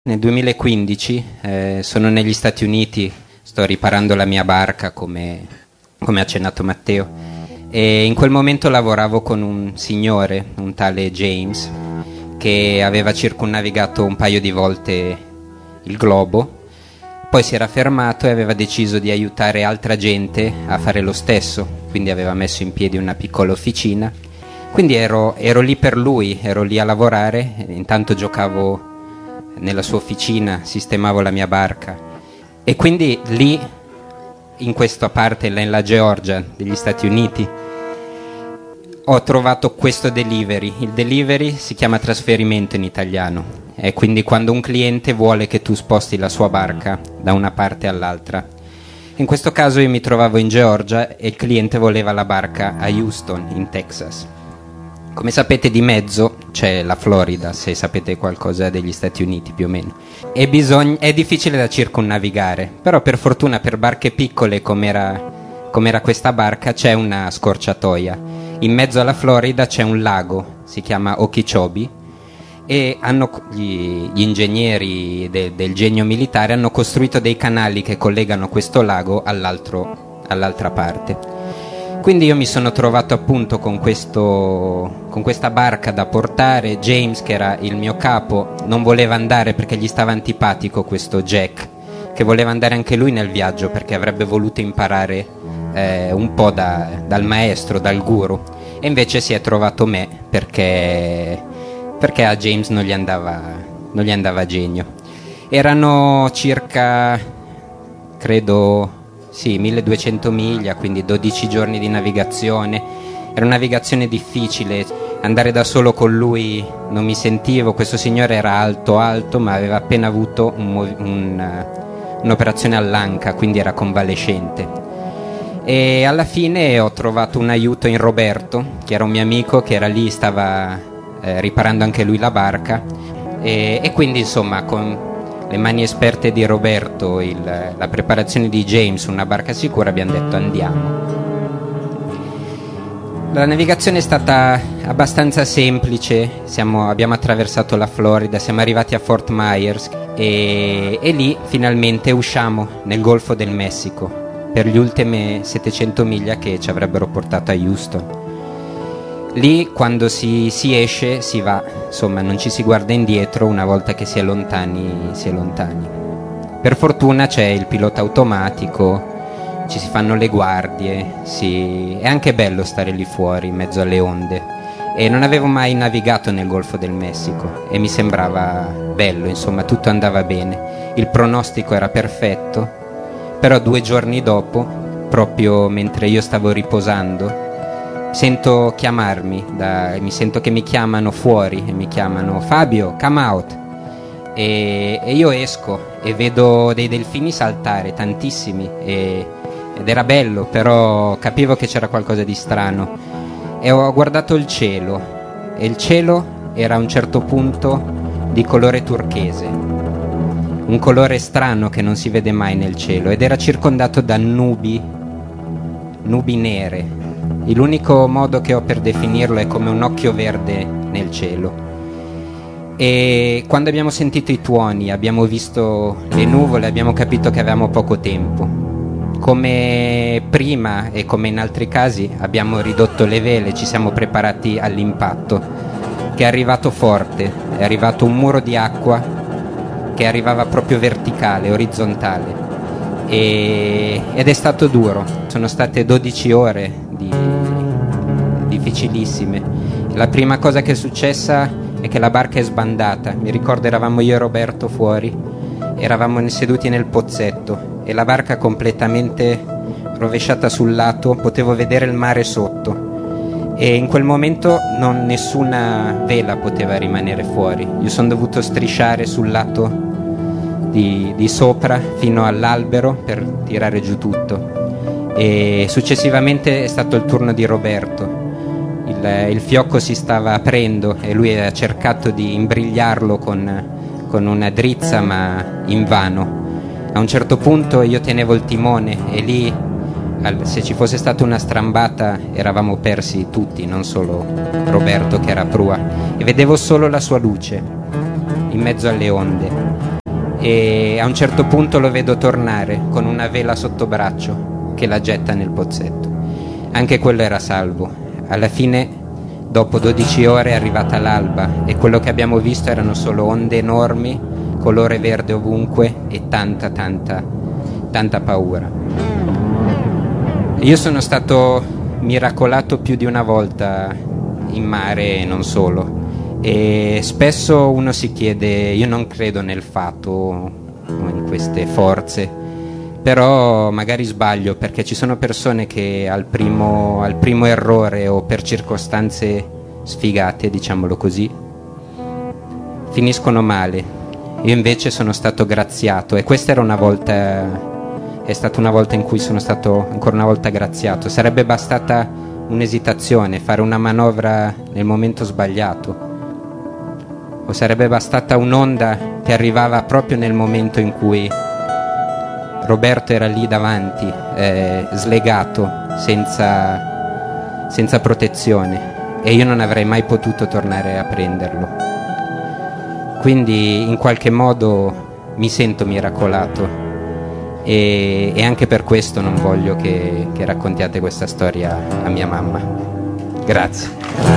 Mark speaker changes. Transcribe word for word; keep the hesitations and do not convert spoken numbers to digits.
Speaker 1: Nel duemilaquindici eh, sono negli Stati Uniti, sto riparando la mia barca come, come ha accennato Matteo, e in quel momento lavoravo con un signore, un tale James, che aveva circumnavigato un paio di volte il globo, poi si era fermato e aveva deciso di aiutare altra gente a fare lo stesso, quindi aveva messo in piedi una piccola officina, quindi ero, ero lì per lui, ero lì a lavorare, intanto giocavo nella sua officina, sistemavo la mia barca, e quindi lì in questa parte, nella Georgia degli Stati Uniti, ho trovato questo delivery. Il delivery si chiama trasferimento in italiano, è quindi quando un cliente vuole che tu sposti la sua barca da una parte all'altra. In questo caso io mi trovavo in Georgia e il cliente voleva la barca a Houston, in Texas. Come sapete, di mezzo c'è la Florida, se sapete qualcosa degli Stati Uniti più o meno. E bisogna, è difficile da circumnavigare, però per fortuna per barche piccole come era, come era questa barca c'è una scorciatoia. In mezzo alla Florida c'è un lago, si chiama Okeechobee, e hanno, gli, gli ingegneri de, del genio militare hanno costruito dei canali che collegano questo lago all'altro, all'altra parte. Quindi io mi sono trovato appunto con, questo, con questa barca da portare. James, che era il mio capo, non voleva andare perché gli stava antipatico questo Jack, che voleva andare anche lui nel viaggio perché avrebbe voluto imparare eh, un po' da, dal maestro, dal guru, e invece si è trovato me perché, perché a James non gli andava, non gli andava genio. Erano circa, credo... Sì, milleduecento miglia, quindi dodici giorni di navigazione. Era una navigazione difficile, andare da solo con lui non mi sentivo. Questo signore era alto alto, ma aveva appena avuto un, un, un'operazione all'anca, quindi era convalescente. E alla fine ho trovato un aiuto in Roberto, che era un mio amico, che era lì, stava eh, riparando anche lui la barca, e, e quindi insomma con le mani esperte di Roberto, il, la preparazione di James, una barca sicura, abbiamo detto andiamo. La navigazione è stata abbastanza semplice, siamo, abbiamo attraversato la Florida, siamo arrivati a Fort Myers e, e lì finalmente usciamo nel Golfo del Messico per le ultime settecento miglia che ci avrebbero portato a Houston. Lì quando si, si esce si va, insomma non ci si guarda indietro, una volta che si è lontani si è lontani. Per fortuna c'è il pilota automatico, ci si fanno le guardie, si... è anche bello stare lì fuori in mezzo alle onde, e non avevo mai navigato nel Golfo del Messico e mi sembrava bello, insomma tutto andava bene, il pronostico era perfetto. Però due giorni dopo, proprio mentre io stavo riposando, sento chiamarmi, da, mi sento che mi chiamano fuori e mi chiamano Fabio, come out, e, e io esco e vedo dei delfini saltare, tantissimi, e, ed era bello, però capivo che c'era qualcosa di strano e ho guardato il cielo, e il cielo era a un certo punto di colore turchese, un colore strano che non si vede mai nel cielo, ed era circondato da nubi, nubi nere. L'unico modo che ho per definirlo è come un occhio verde nel cielo. E quando abbiamo sentito i tuoni, abbiamo visto le nuvole, abbiamo capito che avevamo poco tempo. Come prima e come in altri casi abbiamo ridotto le vele, ci siamo preparati all'impatto, che è arrivato forte, è arrivato un muro di acqua che arrivava proprio verticale, orizzontale, e, ed è stato duro. Sono state dodici ore di, difficilissime. La prima cosa che è successa è che la barca è sbandata. Mi ricordo, eravamo io e Roberto fuori, eravamo seduti nel pozzetto e la barca completamente rovesciata sul lato, potevo vedere il mare sotto, e in quel momento non, nessuna vela poteva rimanere fuori. Io sono dovuto strisciare sul lato di, di sopra fino all'albero per tirare giù tutto. E successivamente è stato il turno di Roberto. Il, il fiocco si stava aprendo e lui ha cercato di imbrigliarlo con, con una drizza, ma invano. A un certo punto io tenevo il timone e lì, al, se ci fosse stata una strambata, eravamo persi tutti, non solo Roberto che era a prua, e vedevo solo la sua luce in mezzo alle onde. e a un certo punto lo vedo tornare con una vela sotto braccio che la getta nel pozzetto. Anche quello era salvo. Alla fine, dopo dodici ore, è arrivata l'alba e quello che abbiamo visto erano solo onde enormi, colore verde ovunque e tanta tanta tanta paura. Io sono stato miracolato più di una volta in mare e non solo, e spesso uno si chiede, io non credo nel fato o in queste forze, però magari sbaglio, perché ci sono persone che al primo, al primo errore o per circostanze sfigate, diciamolo così, finiscono male. Io invece sono stato graziato, e questa era una volta, è stata una volta in cui sono stato ancora una volta graziato. Sarebbe bastata un'esitazione, fare una manovra nel momento sbagliato, o sarebbe bastata un'onda che arrivava proprio nel momento in cui Roberto era lì davanti, eh, slegato, senza, senza protezione, e io non avrei mai potuto tornare a prenderlo. Quindi in qualche modo mi sento miracolato, e, e anche per questo non voglio che, che raccontiate questa storia a mia mamma. Grazie.